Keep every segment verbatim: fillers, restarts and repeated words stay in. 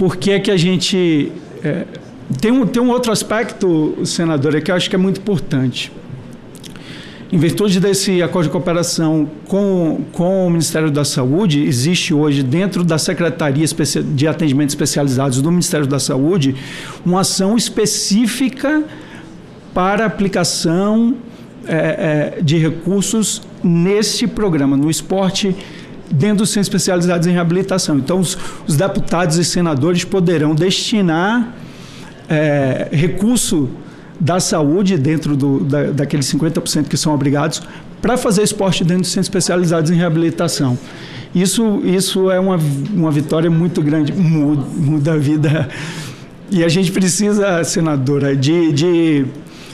por que é que a gente... É, tem, um, tem um outro aspecto, senadora, que eu acho que é muito importante. Em virtude desse acordo de cooperação com, com o Ministério da Saúde, existe hoje, dentro da Secretaria de Atendimentos Especializados do Ministério da Saúde, uma ação específica para aplicação é, é, de recursos nesse programa, no esporte, dentro dos centros especializados em reabilitação. Então, os, os deputados e senadores poderão destinar é, recurso da saúde dentro do, da, daqueles cinquenta por cento que são obrigados para fazer esporte dentro dos centros especializados em reabilitação. Isso, isso é uma, uma vitória muito grande, muda, muda a vida. E a gente precisa, senadora, de, de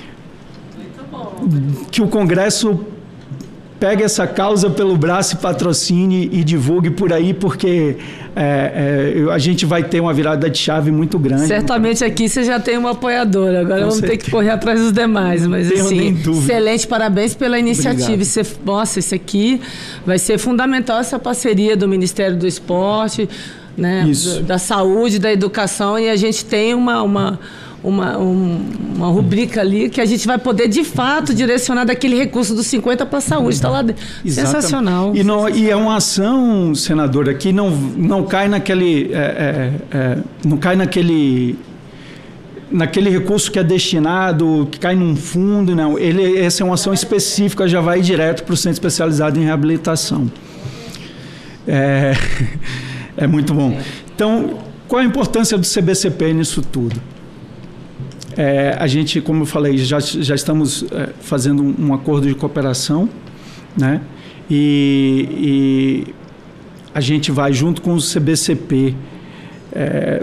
que o Congresso pegue essa causa pelo braço e patrocine e divulgue por aí, porque é, é, a gente vai ter uma virada de chave muito grande. Certamente aqui você já tem uma apoiadora, agora vamos ter que correr atrás dos demais, mas Tenho assim, nem dúvida. Excelente, parabéns pela iniciativa. Isso é, nossa, isso aqui vai ser fundamental, essa parceria do Ministério do Esporte, né, Isso. da, da Saúde, da Educação, e a gente tem uma... uma Uma, um, uma rubrica ali que a gente vai poder, de fato, direcionar daquele recurso dos cinquenta para a saúde. Está lá dentro. Sensacional. E, não, e é uma ação, senadora, que não, não cai naquele... É, é, é, não cai naquele... naquele recurso que é destinado, que cai num fundo, não. Ele, essa é uma ação específica, já vai direto para o centro especializado em reabilitação. É, é muito bom. Então, qual a importância do C B C P nisso tudo? É, a gente, como eu falei, já, já estamos é, fazendo um, um acordo de cooperação, né? E, e a gente vai, junto com o C B C P, é,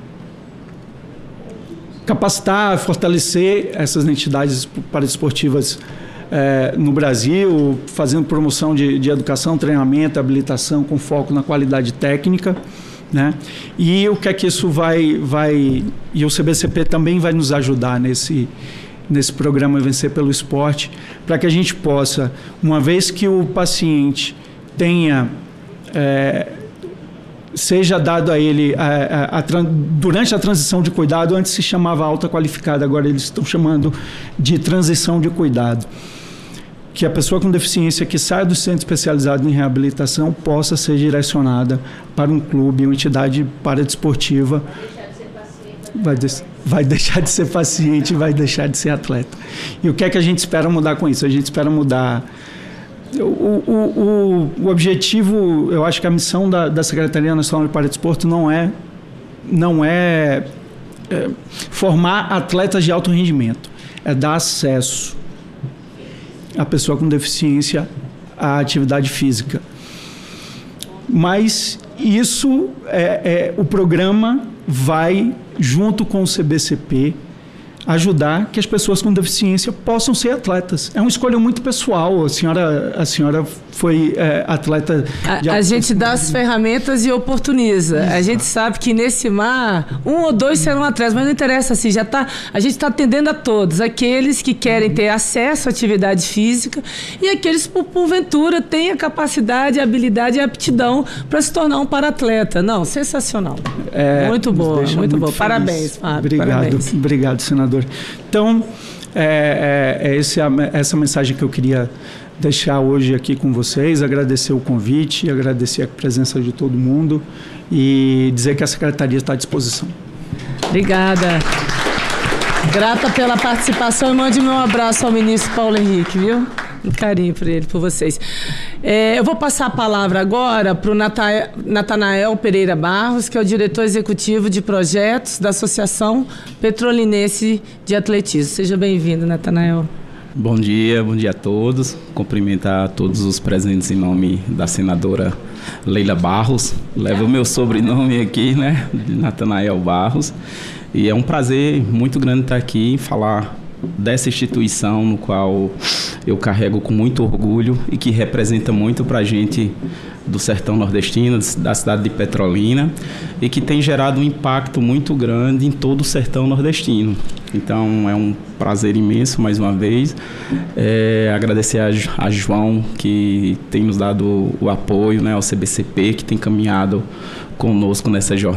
capacitar, fortalecer essas entidades paradesportivas é, no Brasil, fazendo promoção de, de educação, treinamento, habilitação com foco na qualidade técnica, né? E o que é que isso vai, vai... E o C B C P também vai nos ajudar nesse, nesse programa Vencer pelo Esporte, para que a gente possa, uma vez que o paciente tenha... É, seja dado a ele a, a, a, durante a transição de cuidado, antes se chamava alta qualificada, agora eles estão chamando de transição de cuidado, que a pessoa com deficiência que sai do centro especializado em reabilitação possa ser direcionada para um clube, uma entidade paradesportiva, vai, de, vai deixar de ser paciente, vai deixar de ser atleta. E o que é que a gente espera mudar com isso? A gente espera mudar... O, o, o, o objetivo, eu acho que a missão da, da Secretaria Nacional de Paradesporto não é, não é, é formar atletas de alto rendimento, é dar acesso a pessoa com deficiência à atividade física. Mas isso, é, é, o programa vai, junto com o C B C P, ajudar que as pessoas com deficiência possam ser atletas. É uma escolha muito pessoal. A senhora, a senhora foi é, atleta... De... A, a gente dá as ferramentas e oportuniza. Exato. A gente sabe que nesse mar, um ou dois serão atletas, mas não interessa, assim, já tá, a gente está atendendo a todos, aqueles que querem ter acesso à atividade física e aqueles, por, porventura, têm a capacidade, a habilidade e a aptidão para se tornar um para-atleta. Não, sensacional. É, muito boa, muito, muito boa. Parabéns, Fábio. Obrigado, parabéns. Obrigado, senador. Então, é, é, é esse, essa mensagem que eu queria deixar hoje aqui com vocês, agradecer o convite, agradecer a presença de todo mundo e dizer que a Secretaria está à disposição. Obrigada. Grata pela participação e mande meu abraço ao ministro Paulo Henrique, viu? Um carinho por ele, por vocês. É, eu vou passar a palavra agora para o Natanael Pereira Barros, que é o diretor executivo de projetos da Associação Petrolinense de Atletismo. Seja bem-vindo, Natanael. Bom dia, bom dia a todos. Cumprimentar a todos os presentes em nome da senadora Leila Barros. Levo o meu sobrenome aqui, né, de Natanael Barros. E é um prazer muito grande estar aqui e falar dessa instituição no qual eu carrego com muito orgulho e que representa muito para a gente do sertão nordestino, da cidade de Petrolina, e que tem gerado um impacto muito grande em todo o sertão nordestino. Então é um prazer imenso, mais uma vez, é, agradecer a, a João, que tem nos dado o apoio, né, ao C B C P, que tem caminhado conosco nessa jornada.